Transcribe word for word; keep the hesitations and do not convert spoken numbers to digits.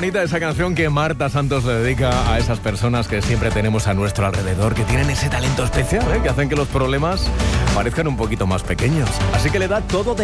bonita esa canción que Marta Santos le dedica a esas personas que siempre tenemos a nuestro alrededor, que tienen ese talento especial, ¿eh? Que hacen que los problemas parezcan un poquito más pequeños. Así que le da todo de